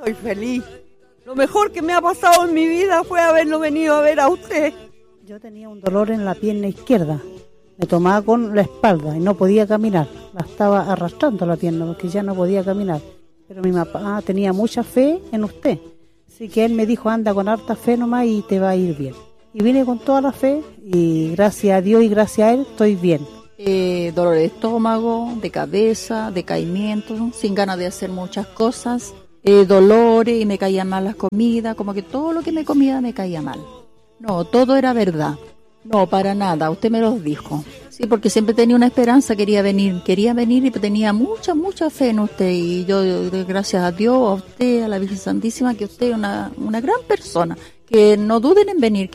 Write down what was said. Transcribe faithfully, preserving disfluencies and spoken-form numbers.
Estoy feliz. Lo mejor que me ha pasado en mi vida fue haberlo venido a ver a usted. Yo tenía un dolor en la pierna izquierda. Me tomaba con la espalda y no podía caminar. La estaba arrastrando la pierna porque ya no podía caminar. Pero mi papá tenía mucha fe en usted. Así que él me dijo, anda con harta fe nomás y te va a ir bien. Y vine con toda la fe y gracias a Dios y gracias a él estoy bien. Eh, dolor de estómago, de cabeza, decaimiento, sin ganas de hacer muchas cosas, eh, dolores y me caían mal las comidas, como que todo lo que me comía me caía mal. No, todo era verdad. No, para nada, usted me lo dijo. Sí, porque siempre tenía una esperanza, quería venir, quería venir y tenía mucha, mucha fe en usted. Y yo, gracias a Dios, a usted, a la Virgen Santísima, que usted es una, una gran persona, que no duden en venir.